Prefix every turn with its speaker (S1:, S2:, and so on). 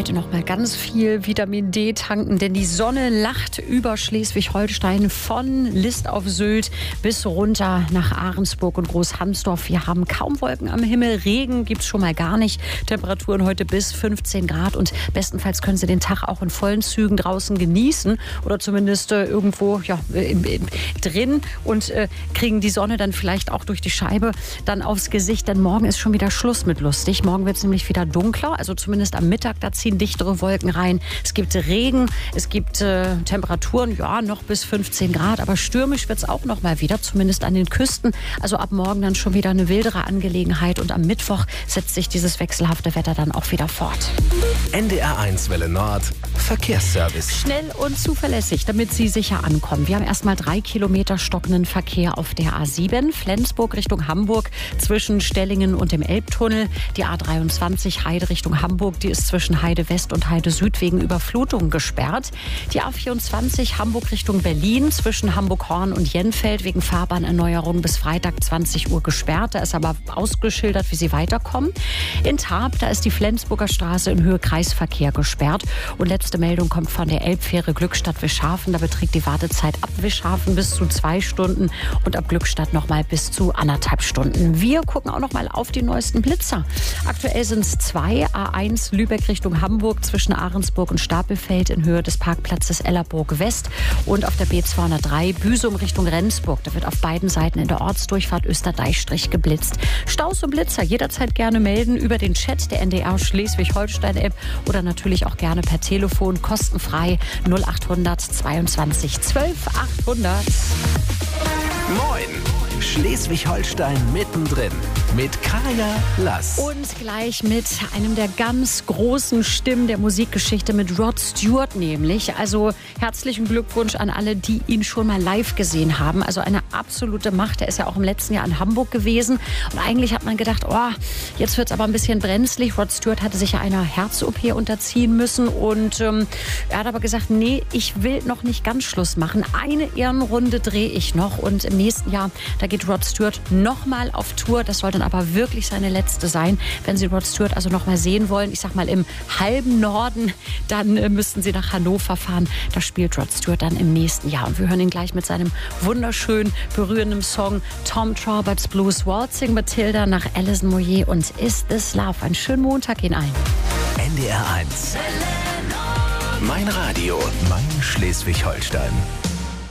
S1: heute noch mal ganz viel Vitamin D tanken, denn die Sonne lacht über Schleswig-Holstein von List auf Sylt bis runter nach Ahrensburg und Großhansdorf. Wir haben kaum Wolken am Himmel, Regen gibt's schon mal gar nicht. Temperaturen heute bis 15 Grad und bestenfalls können Sie den Tag auch in vollen Zügen draußen genießen oder zumindest irgendwo drin und kriegen die Sonne dann vielleicht auch durch die Scheibe dann aufs Gesicht, denn morgen ist schon wieder Schluss mit lustig. Morgen wird es nämlich wieder dunkler, also zumindest am Mittag, da ziehen dichtere Wolken rein. Es gibt Regen, es gibt Temperaturen, ja, noch bis 15 Grad, aber stürmisch wird es auch noch mal wieder, zumindest an den Küsten. Also ab morgen dann schon wieder eine wildere Angelegenheit und am Mittwoch setzt sich dieses wechselhafte Wetter dann auch wieder fort.
S2: NDR1 Welle Nord, Verkehrsservice.
S1: Schnell und zuverlässig, damit Sie sicher ankommen. Wir haben erstmal 3 Kilometer stockenden Verkehr auf der A7, Flensburg Richtung Hamburg, zwischen Stellingen und dem Elbtunnel. Die A23 Heide Richtung Hamburg, die ist zwischen Heide West und Heide Süd wegen Überflutung gesperrt. Die A24 Hamburg Richtung Berlin, zwischen Hamburg-Horn und Jenfeld wegen Fahrbahnerneuerung bis Freitag 20 Uhr gesperrt. Da ist aber ausgeschildert, wie Sie weiterkommen. In Tarp, da ist die Flensburger Straße in Höhe Kreisverkehr gesperrt. Und letzte Meldung kommt von der Elbfähre Glückstadt-Wischhafen. Da beträgt die Wartezeit ab Wischhafen bis zu 2 Stunden und ab Glückstadt noch mal bis zu 1,5 Stunden. Wir gucken auch noch mal auf die neuesten Blitzer. Aktuell sind es 2, A1 Lübeck Richtung Hamburg zwischen Ahrensburg und Stapelfeld in Höhe des Parkplatzes Ellerburg West und auf der B203 Büsum Richtung Rendsburg. Da wird auf beiden Seiten in der Ortsdurchfahrt Österdeichstrich geblitzt. Staus und Blitzer jederzeit gerne melden über den Chat der NDR Schleswig-Holstein-App oder natürlich auch gerne per Telefon kostenfrei 0800 22 12 800.
S2: Moin! Schleswig-Holstein mittendrin mit Kaya Lass.
S1: Und gleich mit einem der ganz großen Stimmen der Musikgeschichte, mit Rod Stewart nämlich. Also herzlichen Glückwunsch an alle, die ihn schon mal live gesehen haben. Also eine absolute Macht. Er ist ja auch im letzten Jahr in Hamburg gewesen. Und eigentlich hat man gedacht, jetzt wird es aber ein bisschen brenzlig. Rod Stewart hatte sich ja einer Herz-OP unterziehen müssen. Und er hat aber gesagt, nee, ich will noch nicht ganz Schluss machen. Eine Ehrenrunde drehe ich noch. Und im nächsten Jahr, da geht Rod Stewart nochmal auf Tour. Das soll dann aber wirklich seine letzte sein. Wenn Sie Rod Stewart also noch mal sehen wollen, ich sag mal im halben Norden, dann müssten Sie nach Hannover fahren. Da spielt Rod Stewart dann im nächsten Jahr. Und wir hören ihn gleich mit seinem wunderschön berührenden Song Tom Traubert's Blues, Waltzing Matilda nach Alison Moyet und Is This Love. Einen schönen Montag Ihnen allen.
S2: NDR1. Mein Radio, mein Schleswig-Holstein.